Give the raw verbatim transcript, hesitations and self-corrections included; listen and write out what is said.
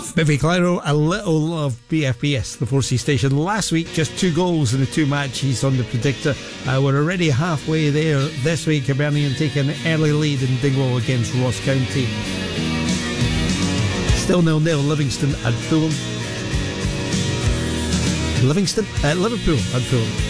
Biffy Clyro, a little of B F B S, the four C station. Last week, just two goals in the two matches on the predictor. Uh, we're already halfway there this week. Hibernian taking an early lead in Dingwall against Ross County. Still nil nil, Livingston and Fulham. Livingston? Uh, Liverpool and Fulham.